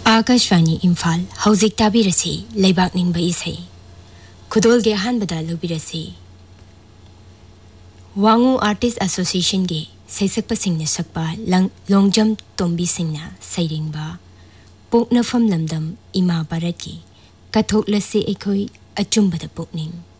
आकाशवाणी इम्फाल हौजिक ताबिरसी लेबाक निंबा इसै खुदोल गे हानबदा लुबिरसी वांगू आर्टिस्ट एसोसिएशन गे सैसकपा सिंगना सकपा लोंगजम तोंबी सिंगना सैरिंगबा पोकनफम लमदम इमा भारत की कथोकलसे एखोई अचुंबदा पुकनिंग